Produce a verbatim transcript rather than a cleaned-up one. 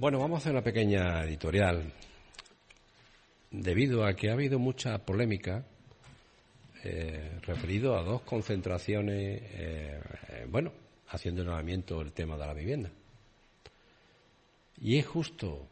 Bueno, vamos a hacer una pequeña editorial. Debido a que ha habido mucha polémica eh, referido a dos concentraciones, eh, eh, bueno, haciendo llamamiento el tema de la vivienda. Y es justo